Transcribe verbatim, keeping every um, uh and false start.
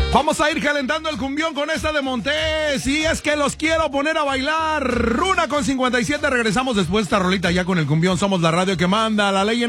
Vamos a ir calentando el cumbión con esta de Montés. Y es que los quiero poner a bailar. Una con cincuenta y siete. Regresamos después de esta rolita ya con el cumbión. Somos la radio que manda. La ley en